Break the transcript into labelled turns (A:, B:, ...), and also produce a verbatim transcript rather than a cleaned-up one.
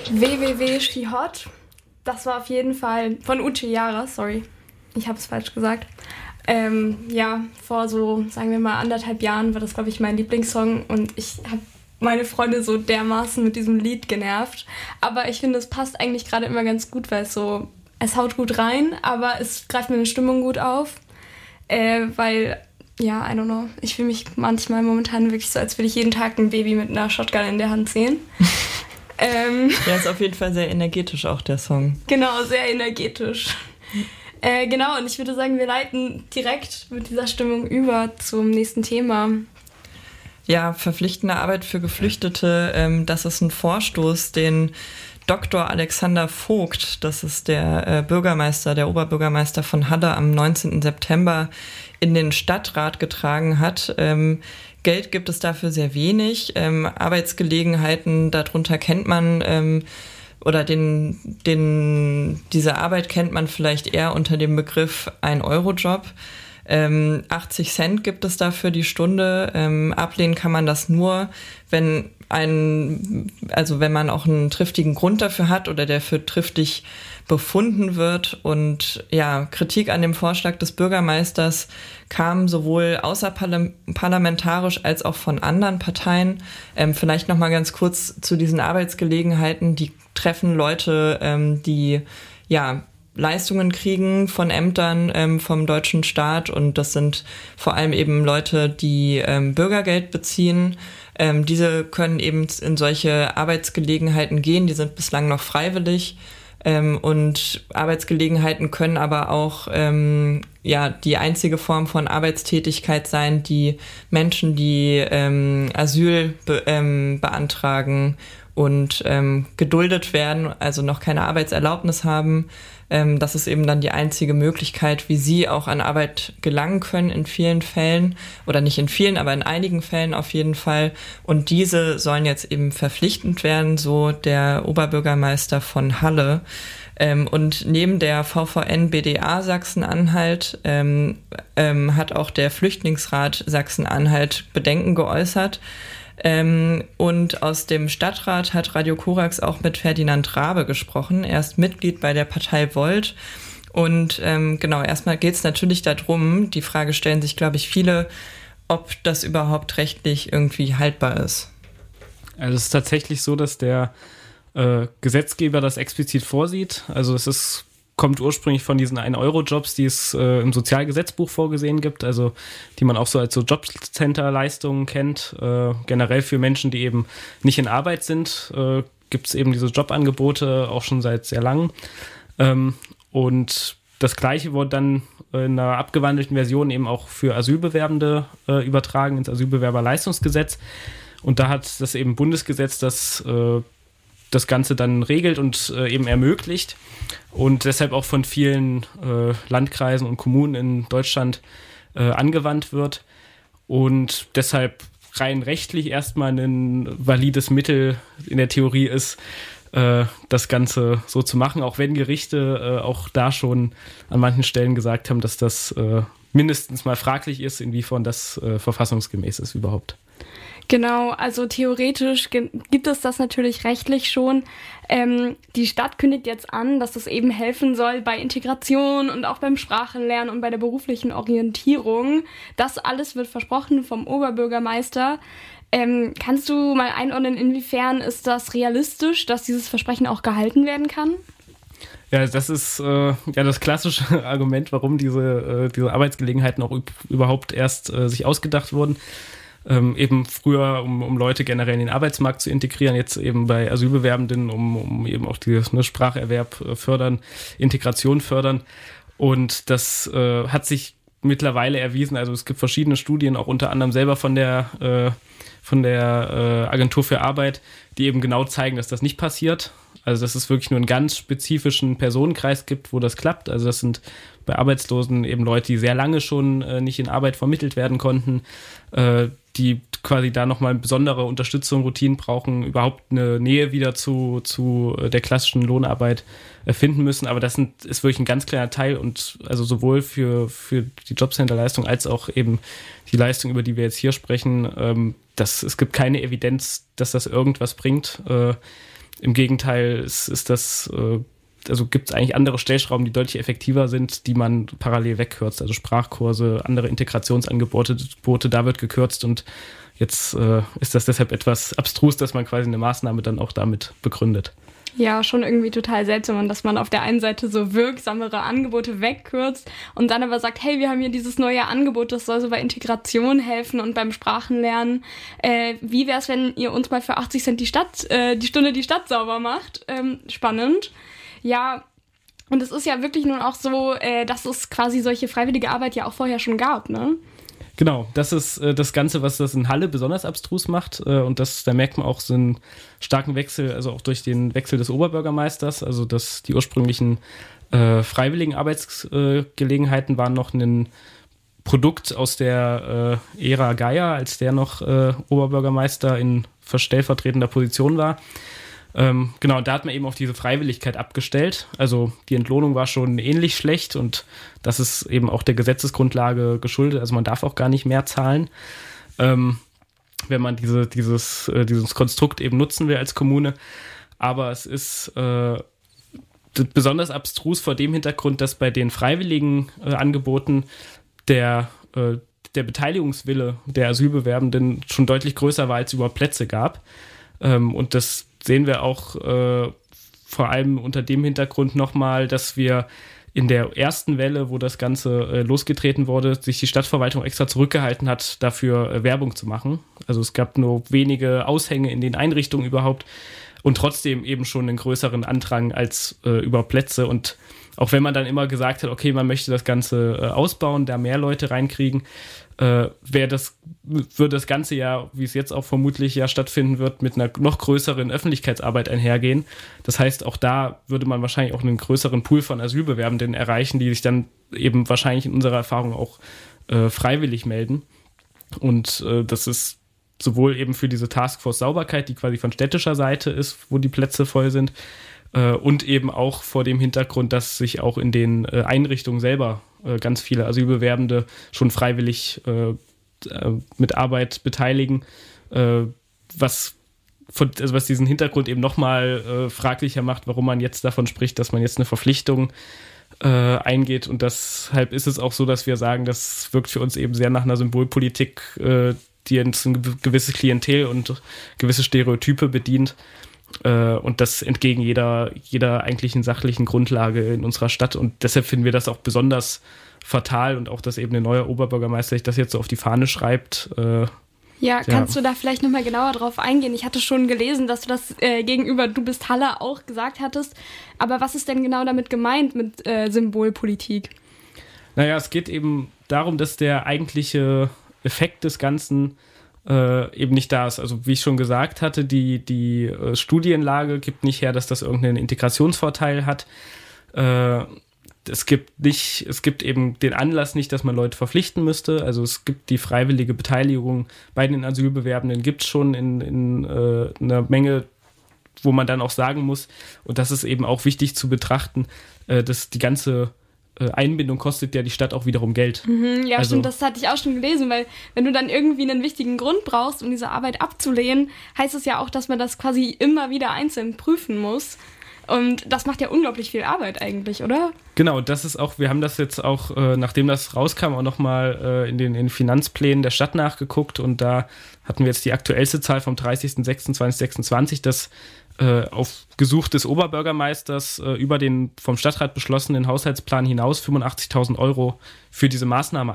A: www.skihot. Das war auf jeden Fall von Uche Jara, sorry, ich habe es falsch gesagt. Ähm, ja, vor so, sagen wir mal, anderthalb Jahren war das, glaube ich, mein Lieblingssong und ich habe meine Freunde so dermaßen mit diesem Lied genervt. Aber ich finde, es passt eigentlich gerade immer ganz gut, weil es so, es haut gut rein, aber es greift mir eine Stimmung gut auf, äh, weil, ja, I don't know, ich fühle mich manchmal momentan wirklich so, als würde ich jeden Tag ein Baby mit einer Shotgun in der Hand sehen. ähm,
B: ja, ist auf jeden Fall sehr energetisch auch, der Song.
A: Genau, sehr energetisch. Äh, genau, und ich würde sagen, wir leiten direkt mit dieser Stimmung über zum nächsten Thema.
B: Ja, verpflichtende Arbeit für Geflüchtete, ähm, das ist ein Vorstoß, den Doktor Alexander Vogt, das ist der äh, Bürgermeister, der Oberbürgermeister von Halle, am neunzehnten September in den Stadtrat getragen hat. Ähm, Geld gibt es dafür sehr wenig. Ähm, Arbeitsgelegenheiten, darunter kennt man ähm, oder den, den, diese Arbeit kennt man vielleicht eher unter dem Begriff ein-Euro-Job. Ähm, achtzig Cent gibt es dafür die Stunde. Ähm, ablehnen kann man das nur, wenn ein, also wenn man auch einen triftigen Grund dafür hat oder der für triftig befunden wird. Und ja, Kritik an dem Vorschlag des Bürgermeisters kam sowohl außerparlamentarisch als auch von anderen Parteien. Ähm, vielleicht noch mal ganz kurz zu diesen Arbeitsgelegenheiten. Die treffen Leute, ähm, die ja Leistungen kriegen von Ämtern ähm, vom deutschen Staat, und das sind vor allem eben Leute, die ähm, Bürgergeld beziehen. Ähm, diese können eben in solche Arbeitsgelegenheiten gehen, die sind bislang noch freiwillig. Ähm, und Arbeitsgelegenheiten können aber auch ähm, ja die einzige Form von Arbeitstätigkeit sein, die Menschen, die ähm, Asyl be- ähm, beantragen und ähm, geduldet werden, also noch keine Arbeitserlaubnis haben. Ähm, das ist eben dann die einzige Möglichkeit, wie sie auch an Arbeit gelangen können in vielen Fällen. Oder nicht in vielen, aber in einigen Fällen auf jeden Fall. Und diese sollen jetzt eben verpflichtend werden, so der Oberbürgermeister von Halle. Ähm, und neben der V V N B D A Sachsen-Anhalt ähm, ähm, hat auch der Flüchtlingsrat Sachsen-Anhalt Bedenken geäußert. Ähm, und aus dem Stadtrat hat Radio Korax auch mit Ferdinand Rabe gesprochen. Er ist Mitglied bei der Partei Volt. Und ähm, genau, erstmal geht es natürlich darum, die Frage stellen sich, glaube ich, viele, ob das überhaupt rechtlich irgendwie haltbar ist.
C: Also es ist tatsächlich so, dass der äh, Gesetzgeber das explizit vorsieht. Also es ist kommt ursprünglich von diesen ein-Euro-Jobs, die es äh, im Sozialgesetzbuch vorgesehen gibt, also die man auch so als so Jobcenter-Leistungen kennt. Äh, generell für Menschen, die eben nicht in Arbeit sind, äh, gibt es eben diese Jobangebote auch schon seit sehr langem. Ähm, und das Gleiche wurde dann in einer abgewandelten Version eben auch für Asylbewerbende äh, übertragen ins Asylbewerberleistungsgesetz. Und da hat das eben Bundesgesetz das äh, das Ganze dann regelt und äh, eben ermöglicht und deshalb auch von vielen äh, Landkreisen und Kommunen in Deutschland äh, angewandt wird und deshalb rein rechtlich erstmal ein valides Mittel in der Theorie ist, äh, das Ganze so zu machen, auch wenn Gerichte äh, auch da schon an manchen Stellen gesagt haben, dass das äh, mindestens mal fraglich ist, inwiefern das äh, verfassungsgemäß ist überhaupt.
A: Genau, also theoretisch ge- gibt es das natürlich rechtlich schon. Ähm, die Stadt kündigt jetzt an, dass das eben helfen soll bei Integration und auch beim Sprachenlernen und bei der beruflichen Orientierung. Das alles wird versprochen vom Oberbürgermeister. Ähm, kannst du mal einordnen, inwiefern ist das realistisch, dass dieses Versprechen auch gehalten werden kann?
C: Ja, das ist äh, ja das klassische Argument, warum diese, äh, diese Arbeitsgelegenheiten auch üb- überhaupt erst äh, sich ausgedacht wurden. Ähm, eben früher, um, um Leute generell in den Arbeitsmarkt zu integrieren, jetzt eben bei Asylbewerbenden, um, um eben auch den ne, Spracherwerb äh, fördern, Integration fördern. Und das äh, hat sich mittlerweile erwiesen, also es gibt verschiedene Studien, auch unter anderem selber von der, äh, von der äh, Agentur für Arbeit, die eben genau zeigen, dass das nicht passiert. Also dass es wirklich nur einen ganz spezifischen Personenkreis gibt, wo das klappt. Also das sind bei Arbeitslosen eben Leute, die sehr lange schon äh, nicht in Arbeit vermittelt werden konnten, äh, die quasi da nochmal besondere Unterstützung, Routinen brauchen, überhaupt eine Nähe wieder zu, zu der klassischen Lohnarbeit äh, finden müssen. Aber das sind, ist wirklich ein ganz kleiner Teil und also sowohl für, für die Jobcenter-Leistung als auch eben die Leistung, über die wir jetzt hier sprechen, ähm, dass es gibt keine Evidenz, dass das irgendwas bringt. Äh, Im Gegenteil ist, ist das, äh, also gibt es eigentlich andere Stellschrauben, die deutlich effektiver sind, die man parallel wegkürzt. Also Sprachkurse, andere Integrationsangebote, Bote, da wird gekürzt und jetzt äh, ist das deshalb etwas abstrus, dass man quasi eine Maßnahme dann auch damit begründet.
A: Ja, schon irgendwie total seltsam, dass man auf der einen Seite so wirksamere Angebote wegkürzt und dann aber sagt, hey, wir haben hier dieses neue Angebot, das soll so bei Integration helfen und beim Sprachenlernen. Äh, wie wäre es, wenn ihr uns mal für achtzig Cent die Stadt, äh, die Stunde die Stadt sauber macht? Ähm, spannend. Ja, und es ist ja wirklich nun auch so, äh, dass es quasi solche freiwillige Arbeit ja auch vorher schon gab, ne?
C: Genau, das ist äh, das Ganze, was das in Halle besonders abstrus macht. Äh, und das, da merkt man auch so einen starken Wechsel, also auch durch den Wechsel des Oberbürgermeisters. Also dass die ursprünglichen äh, freiwilligen Arbeitsgelegenheiten äh, waren noch ein Produkt aus der äh, Ära Geier, als der noch äh, Oberbürgermeister in stellvertretender Position war. Ähm, genau, und da hat man eben auf diese Freiwilligkeit abgestellt. Also die Entlohnung war schon ähnlich schlecht und das ist eben auch der Gesetzesgrundlage geschuldet. Also man darf auch gar nicht mehr zahlen, ähm, wenn man diese, dieses, äh, dieses Konstrukt eben nutzen will als Kommune. Aber es ist äh, besonders abstrus vor dem Hintergrund, dass bei den freiwilligen äh, Angeboten der, äh, der Beteiligungswille der Asylbewerbenden schon deutlich größer war, als es überhaupt Plätze gab. Ähm, und das sehen wir auch äh, vor allem unter dem Hintergrund nochmal, dass wir in der ersten Welle, wo das Ganze äh, losgetreten wurde, sich die Stadtverwaltung extra zurückgehalten hat, dafür äh, Werbung zu machen. Also es gab nur wenige Aushänge in den Einrichtungen überhaupt und trotzdem eben schon einen größeren Andrang als äh, überhaupt Plätze. Und auch wenn man dann immer gesagt hat, okay, man möchte das Ganze äh, ausbauen, da mehr Leute reinkriegen, äh, wäre das, würde das Ganze ja, wie es jetzt auch vermutlich ja stattfinden wird, mit einer noch größeren Öffentlichkeitsarbeit einhergehen. Das heißt, auch da würde man wahrscheinlich auch einen größeren Pool von Asylbewerbenden erreichen, die sich dann eben wahrscheinlich in unserer Erfahrung auch äh, freiwillig melden. Und äh, das ist sowohl eben für diese Taskforce Sauberkeit, die quasi von städtischer Seite ist, wo die Plätze voll sind, äh, und eben auch vor dem Hintergrund, dass sich auch in den äh, Einrichtungen selber äh, ganz viele Asylbewerbende schon freiwillig äh, äh, mit Arbeit beteiligen, äh, was, von, also was diesen Hintergrund eben nochmal äh, fraglicher macht, warum man jetzt davon spricht, dass man jetzt eine Verpflichtung äh, eingeht. Und deshalb ist es auch so, dass wir sagen, das wirkt für uns eben sehr nach einer Symbolpolitik, äh, die jetzt ein gewisses Klientel und gewisse Stereotype bedient. Äh, und das entgegen jeder, jeder eigentlichen sachlichen Grundlage in unserer Stadt. Und deshalb finden wir das auch besonders fatal und auch, dass eben ein neuer Oberbürgermeister sich das jetzt so auf die Fahne schreibt. Äh,
A: ja, kannst ja. du da vielleicht nochmal genauer drauf eingehen? Ich hatte schon gelesen, dass du das äh, gegenüber Du bist Halle auch gesagt hattest. Aber was ist denn genau damit gemeint mit äh, Symbolpolitik?
C: Naja, es geht eben darum, dass der eigentliche Effekt des Ganzen äh, eben nicht da ist. Also wie ich schon gesagt hatte, die, die äh, Studienlage gibt nicht her, dass das irgendeinen Integrationsvorteil hat. Äh, es gibt nicht, es gibt eben den Anlass nicht, dass man Leute verpflichten müsste. Also es gibt die freiwillige Beteiligung bei den Asylbewerbenden, gibt es schon in, in äh, einer Menge, wo man dann auch sagen muss, und das ist eben auch wichtig zu betrachten, äh, dass die ganze Einbindung kostet ja die Stadt auch wiederum Geld.
A: Mhm, ja,
C: also,
A: stimmt, das hatte ich auch schon gelesen, weil wenn du dann irgendwie einen wichtigen Grund brauchst, um diese Arbeit abzulehnen, heißt es ja auch, dass man das quasi immer wieder einzeln prüfen muss. Und das macht ja unglaublich viel Arbeit eigentlich, oder?
C: Genau, das ist auch, wir haben das jetzt auch, äh, nachdem das rauskam, auch nochmal äh, in den in Finanzplänen der Stadt nachgeguckt und da hatten wir jetzt die aktuellste Zahl vom dreißigsten sechsten zweitausendsechsundzwanzig, dass äh, auf Gesuch des Oberbürgermeisters äh, über den vom Stadtrat beschlossenen Haushaltsplan hinaus fünfundachtzigtausend Euro für diese Maßnahme